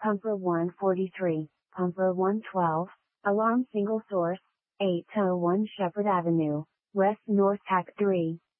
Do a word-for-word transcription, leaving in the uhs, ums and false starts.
Pumper one forty-three, Pumper one twelve, Alarm Single Source, eight oh one Shepherd Avenue, West North Tack three.